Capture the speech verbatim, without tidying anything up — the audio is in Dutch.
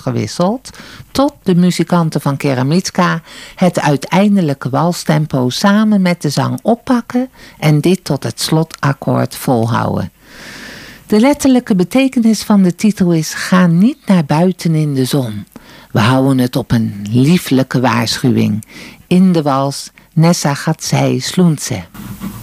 afgewisseld, tot de muzikanten van Keramitska het uiteindelijke walstempo samen met de zang oppakken en dit tot het slotakkoord volhouden. De letterlijke betekenis van de titel is: ga niet naar buiten in de zon. We houden het op een lieflijke waarschuwing in de wals Nessa Gatsei Sloentse.